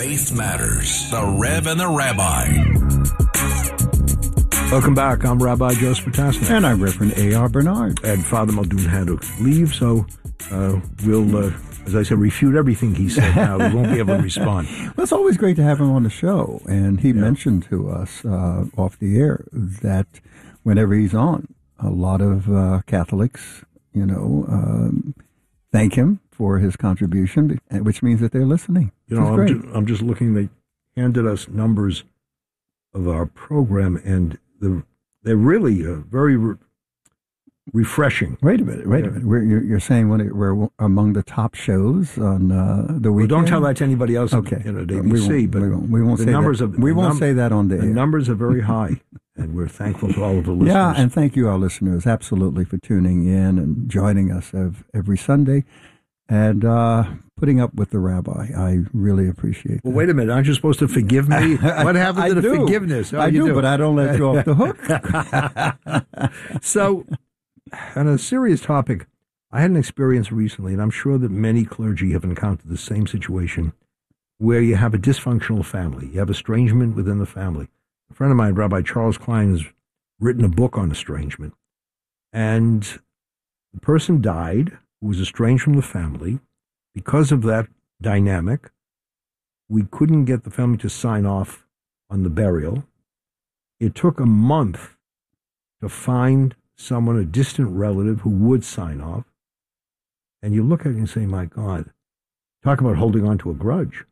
Faith Matters, the Rev and the Rabbi. Welcome back. I'm Rabbi Joseph Potasnik. And I'm Reverend A.R. Bernard. And Father Muldoon had to leave, so we'll, as I said, refute everything he said now. We won't be able to respond. Well, it's always great to have him on the show. And he mentioned to us off the air that whenever he's on, a lot of Catholics, thank him for his contribution, which means that they're listening. I'm just looking. They handed us numbers of our program, and they're really very refreshing. Wait a minute. You're saying we're among the top shows on the weekend? Well, don't tell that to anybody else. Okay. At ABC, we won't say that. We won't say that on the air. The numbers are very high, and we're thankful to all of the listeners. Yeah, and thank you, our listeners, absolutely, for tuning in and joining us every Sunday and putting up with the rabbi. I really appreciate that. Well, wait a minute. Aren't you supposed to forgive me? What happened to the forgiveness? I do, but I don't let you off the hook. So, on a serious topic, I had an experience recently, and I'm sure that many clergy have encountered the same situation, where you have a dysfunctional family. You have estrangement within the family. A friend of mine, Rabbi Charles Klein, has written a book on estrangement. And the person died who was estranged from the family. Because of that dynamic, we couldn't get the family to sign off on the burial. It took a month to find someone, a distant relative, who would sign off. And you look at it and say, my God, talk about holding on to a grudge.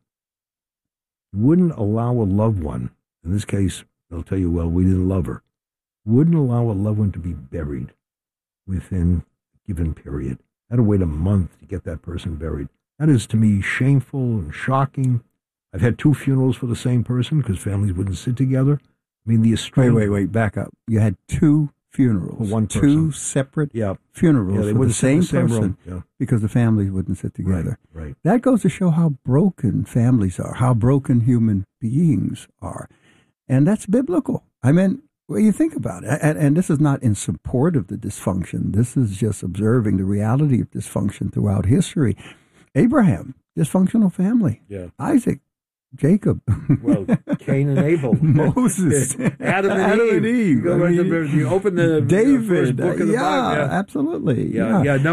Wouldn't allow a loved one, in this case, they'll tell you, well, we didn't love her, wouldn't allow a loved one to be buried within a given period. Had to wait a month to get that person buried. That is, to me, shameful and shocking. I've had 2 funerals for the same person because families wouldn't sit together. I mean, the estrangement. Wait, back up. You had 2 funerals. For one person. 2 separate funerals they for the same person because the families wouldn't sit together. Right. That goes to show how broken families are, how broken human beings are. And that's biblical. I mean, well, you think about it, and this is not in support of the dysfunction. This is just observing the reality of dysfunction throughout history. Abraham, dysfunctional family. Yeah. Isaac, Jacob. Well, Cain and Abel. Moses. Adam and Eve. You open the David. First book of the Bible. Absolutely. Yeah. No,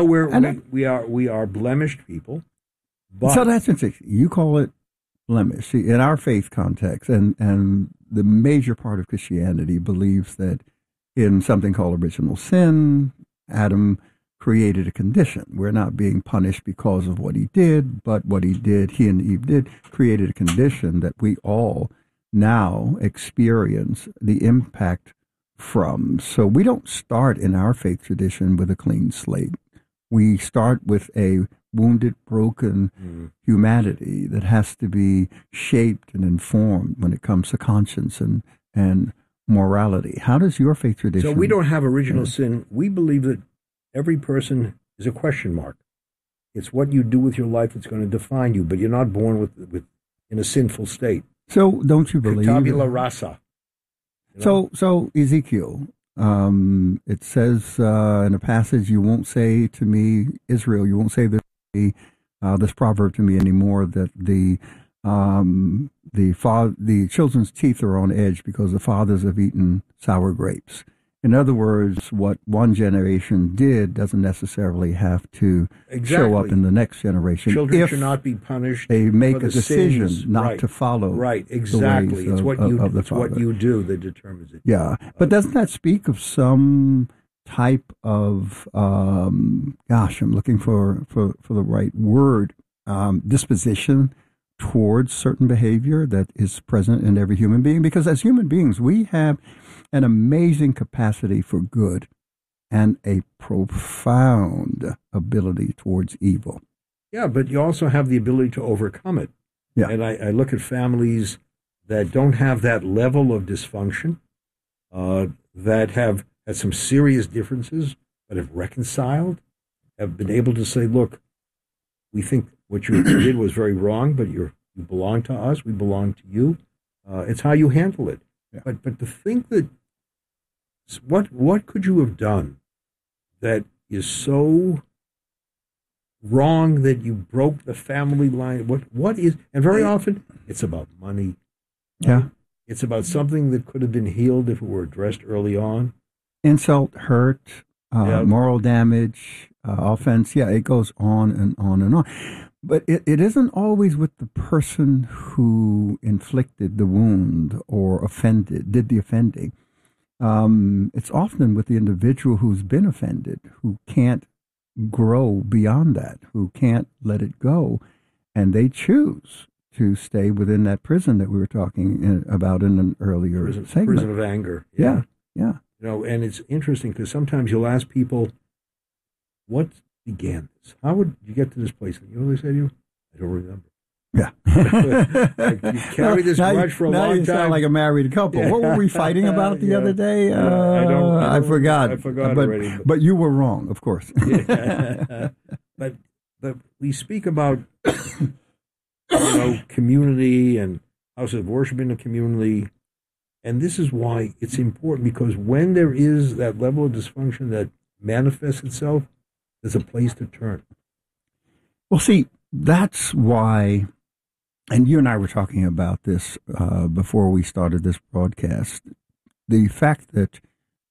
we are blemished people. But so that's interesting. You call it blemish. See, in our faith context, and the major part of Christianity believes that in something called original sin, Adam created a condition. We're not being punished because of what he did, but what he and Eve did, created a condition that we all now experience the impact from. So we don't start in our faith tradition with a clean slate. We start with a wounded, broken humanity that has to be shaped and informed when it comes to conscience and morality. How does your faith tradition... So we don't have original sin. We believe that every person is a question mark. It's what you do with your life that's going to define you, but you're not born with in a sinful state. So don't you believe... Tabula rasa. So Ezekiel... it says in a passage, you won't say to me, Israel, you won't say this proverb to me anymore, that the children's teeth are on edge because the fathers have eaten sour grapes. In other words, what one generation did doesn't necessarily have to show up in the next generation. Children if should not be punished. They make a decision sins. not to follow. Right, exactly. The ways it's what Father. you do that determines it. Yeah, but doesn't that speak of some type of I'm looking for the right word, disposition towards certain behavior that is present in every human being? Because as human beings, we have an amazing capacity for good and a profound ability towards evil. Yeah, but you also have the ability to overcome it. Yeah. And I look at families that don't have that level of dysfunction, that have had some serious differences, but have reconciled, have been able to say, look, we think what you did was very wrong, but you belong to us, we belong to you. It's how you handle it. Yeah. But to think that, what could you have done that is so wrong that you broke the family line? What is? And very often, it's about money. Yeah. It's about something that could have been healed if it were addressed early on. Insult, hurt, moral damage, offense. Yeah, it goes on and on and on. But it isn't always with the person who inflicted the wound or did the offending. It's often with the individual who's been offended, who can't grow beyond that, who can't let it go, and they choose to stay within that prison that we were talking about in an earlier segment. Prison of anger. Yeah. And it's interesting because sometimes you'll ask people, what began this? How would you get to this place? And you know what they say to you? I don't remember. Yeah. Like, you carry this grudge for a long time. You sound like a married couple. What were we fighting about the other day? I forgot. I forgot already. But you were wrong, of course. But we speak about community and houses of worship in the community. And this is why it's important, because when there is that level of dysfunction that manifests itself, there's a place to turn. Well, see, that's why, and you and I were talking about this before we started this broadcast, the fact that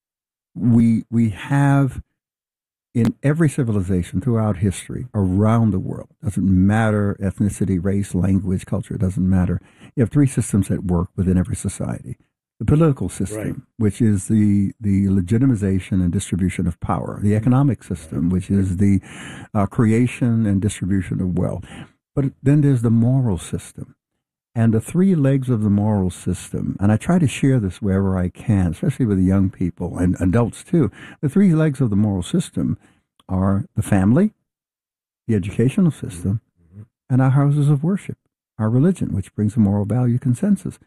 we have in every civilization throughout history, around the world, doesn't matter ethnicity, race, language, culture, it doesn't matter. You have three systems at work within every society. The political system, right, which is the legitimization and distribution of power. The economic system, which is the creation and distribution of wealth. But then there's the moral system. And the three legs of the moral system, and I try to share this wherever I can, especially with the young people and adults too. The three legs of the moral system are the family, the educational system, and our houses of worship, our religion, which brings a moral value consensus.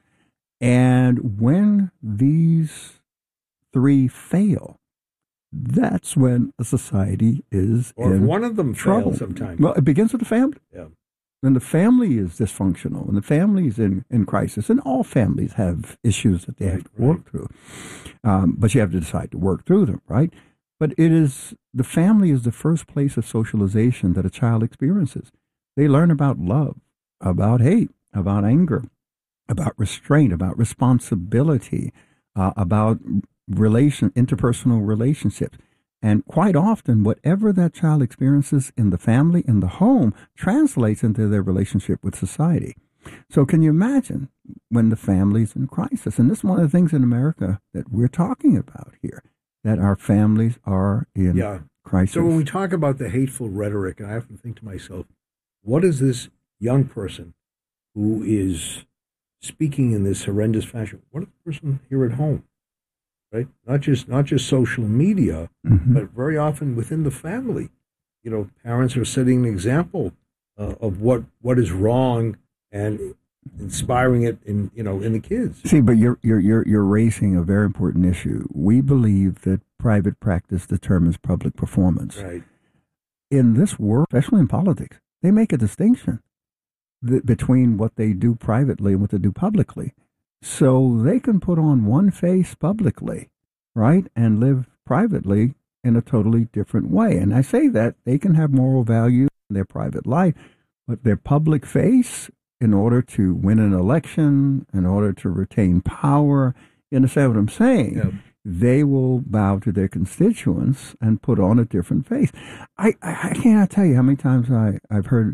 And when these three fail, that's when a society is or in if one of them trouble. fails sometimes. Well, it begins with the family. Yeah. When the family is dysfunctional, when the family is in crisis, and all families have issues that they have to work through, but you have to decide to work through them, right? But the family is the first place of socialization that a child experiences. They learn about love, about hate, about anger, about restraint, about responsibility, about interpersonal relationships. And quite often, whatever that child experiences in the family, in the home, translates into their relationship with society. So can you imagine when the family's in crisis? And this is one of the things in America that we're talking about here, that our families are in crisis. So when we talk about the hateful rhetoric, I often think to myself, what is this young person who is speaking in this horrendous fashion? What is the person here at home? Right? Not just social media, but very often within the family. Parents are setting an example of what is wrong and inspiring it in the kids. See, but you're raising a very important issue. We believe that private practice determines public performance. Right. In this world, especially in politics, they make a distinction between what they do privately and what they do publicly. So they can put on one face publicly, right, and live privately in a totally different way. And I say that they can have moral value in their private life, but their public face, in order to win an election, in order to retain power, you understand what I'm saying? Yeah. They will bow to their constituents and put on a different face. I cannot tell you how many times I've heard,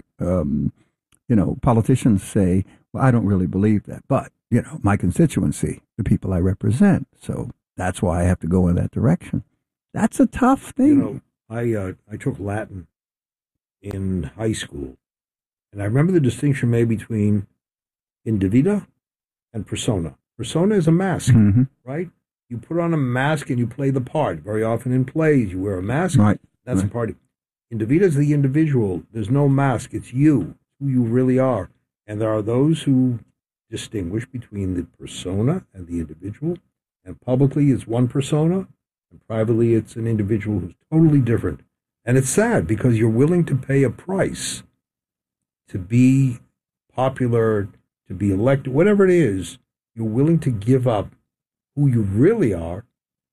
politicians say, well, I don't really believe that, but my constituency, the people I represent. So that's why I have to go in that direction. That's a tough thing. I took Latin in high school, and I remember the distinction made between individa and persona. Persona is a mask, right? You put on a mask and you play the part. Very often in plays, you wear a mask. Right. That's a part. Individa is the individual. There's no mask. It's you, who you really are. And there are those who distinguish between the persona and the individual, and publicly it's one persona, and privately it's an individual who's totally different. And it's sad because you're willing to pay a price to be popular, to be elected, whatever it is, you're willing to give up who you really are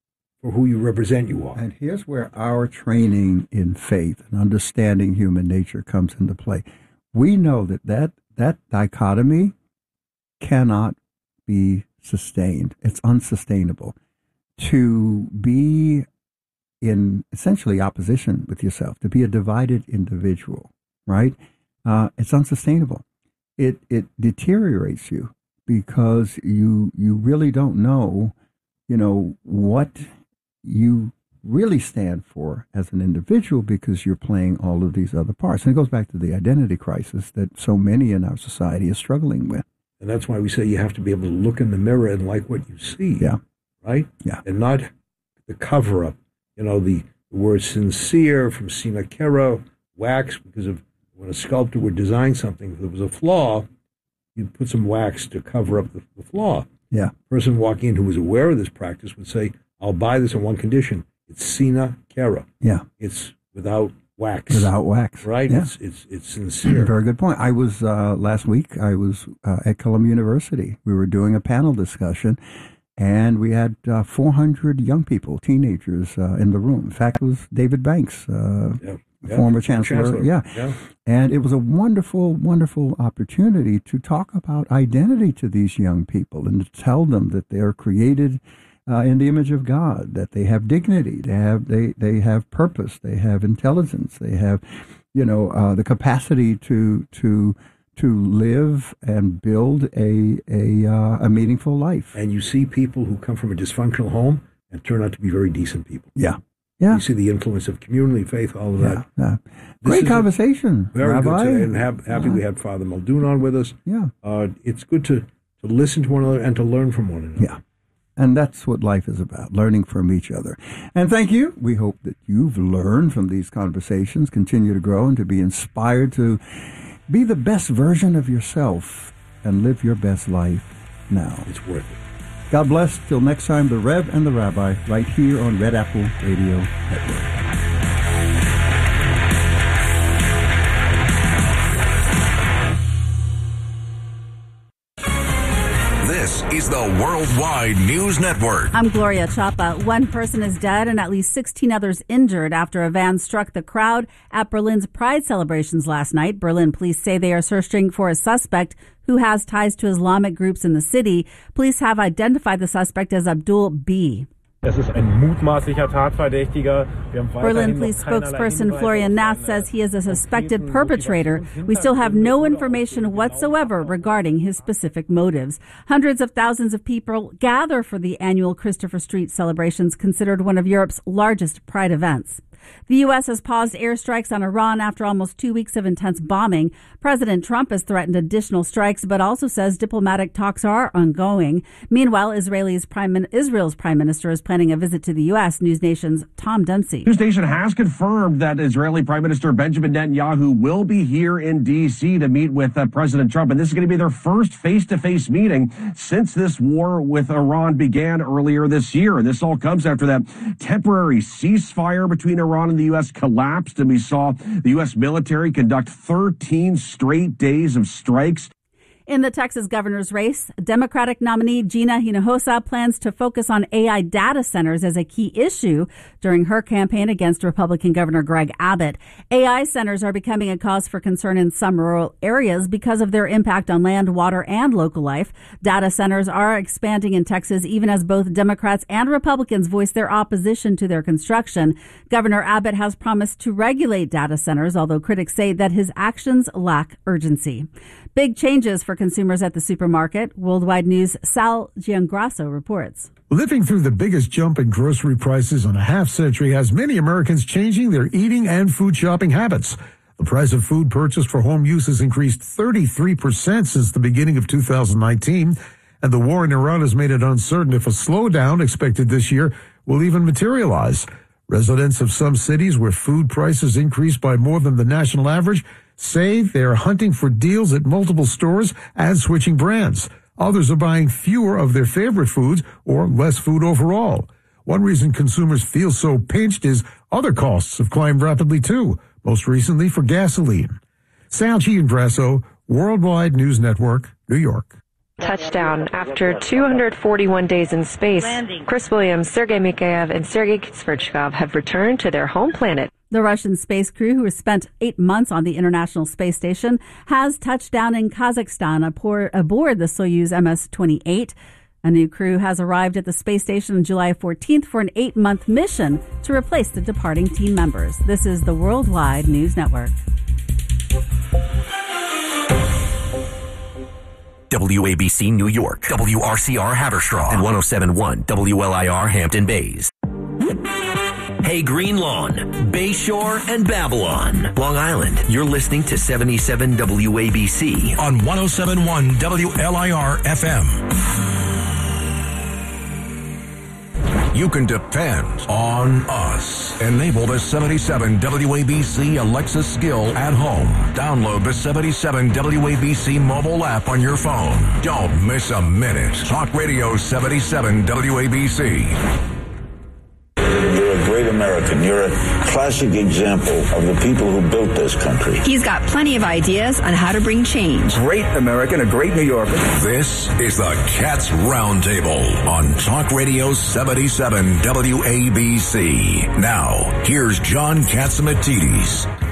for who you represent you are. And here's where our training in faith and understanding human nature comes into play. We know that dichotomy cannot be sustained. It's unsustainable. To be in essentially opposition with yourself, to be a divided individual, right? It's unsustainable. It deteriorates you because you really don't know, what you really stand for as an individual because you're playing all of these other parts. And it goes back to the identity crisis that so many in our society are struggling with. And that's why we say you have to be able to look in the mirror and like what you see. Yeah. Right? Yeah. And not the cover up. The word sincere from Sina Kera, wax, because of when a sculptor would design something, if there was a flaw, you'd put some wax to cover up the flaw. Yeah. A person walking in who was aware of this practice would say, I'll buy this on one condition. It's Sina Kera. Yeah. It's without wax. Without wax. Right? Yeah. It's sincere. Very good point. I was, last week, I was at Columbia University. We were doing a panel discussion, and we had 400 young people, teenagers, in the room. In fact, it was David Banks, former chancellor. Yeah. And it was a wonderful, wonderful opportunity to talk about identity to these young people and to tell them that they are created in the image of God, that they have dignity, they have purpose, they have intelligence, they have, the capacity to live and build a meaningful life. And you see people who come from a dysfunctional home and turn out to be very decent people. Yeah. Yeah. You see the influence of community, faith, all of that. Yeah. Great conversation, very Rabbi. good today, and happy we had Father Muldoon on with us. Yeah. It's good to listen to one another and to learn from one another. Yeah. And that's what life is about, learning from each other. And thank you. We hope that you've learned from these conversations, continue to grow and to be inspired to be the best version of yourself and live your best life now. It's worth it. God bless. Till next time, the Rev and the Rabbi, right here on Red Apple Radio Network. This is the Worldwide News Network. I'm Gloria Chapa. One person is dead and at least 16 others injured after a van struck the crowd at Berlin's Pride celebrations last night. Berlin police say they are searching for a suspect who has ties to Islamic groups in the city. Police have identified the suspect as Abdul B. Es ist ein mutmaßlicher Tatverdächtiger. Berlin police spokesperson Florian Nath says he is a suspected perpetrator. We still have no information whatsoever regarding his specific motives. Hundreds of thousands of people gather for the annual Christopher Street celebrations, considered one of Europe's largest pride events. The U.S. has paused airstrikes on Iran after almost 2 weeks of intense bombing. President Trump has threatened additional strikes, but also says diplomatic talks are ongoing. Meanwhile, Israel's prime minister is planning a visit to the U.S. News Nation's Tom Dempsey. News Nation has confirmed that Israeli Prime Minister Benjamin Netanyahu will be here in D.C. to meet with President Trump, and this is going to be their first face-to-face meeting since this war with Iran began earlier this year. And this all comes after that temporary ceasefire between Iran and the U.S. collapsed, and we saw the U.S. military conduct 13 straight days of strikes. In the Texas governor's race, Democratic nominee Gina Hinojosa plans to focus on AI data centers as a key issue during her campaign against Republican Governor Greg Abbott. AI centers are becoming a cause for concern in some rural areas because of their impact on land, water, and local life. Data centers are expanding in Texas, even as both Democrats and Republicans voice their opposition to their construction. Governor Abbott has promised to regulate data centers, although critics say that his actions lack urgency. Big changes for consumers at the supermarket. Worldwide News' Sal Giangrasso reports. Living through the biggest jump in grocery prices in a half-century has many Americans changing their eating and food shopping habits. The price of food purchased for home use has increased 33% since the beginning of 2019, and the war in Iran has made it uncertain if a slowdown expected this year will even materialize. Residents of some cities where food prices increased by more than the national average say they're hunting for deals at multiple stores and switching brands. Others are buying fewer of their favorite foods or less food overall. One reason consumers feel so pinched is other costs have climbed rapidly too, most recently for gasoline. Sal Giangrasso, Worldwide News Network, New York. touchdown after 241 days in space. Chris Williams, Sergei Mikheyev, and Sergei Svechnikov have returned to their home planet. The Russian space crew, who has spent 8 months on the International Space Station, has touched down in Kazakhstan aboard the Soyuz MS-28. A new crew has arrived at the space station on July 14th for an 8-month mission to replace the departing team members. This is the Worldwide News Network. WABC New York, WRCR Haverstraw, and 107.1 WLIR Hampton Bays. Hey Green Lawn, Bayshore, and Babylon, Long Island. You're listening to 77 WABC on 107.1 WLIR FM. You can depend on us. Enable the 77 WABC Alexa skill at home. Download the 77 WABC mobile app on your phone. Don't miss a minute. Talk Radio 77 WABC. You're a great American. You're a classic example of the people who built this country. He's got plenty of ideas on how to bring change. Great American, a great New Yorker. This is the Cats Roundtable on Talk Radio 77 WABC. Now, here's John Catsimatidis.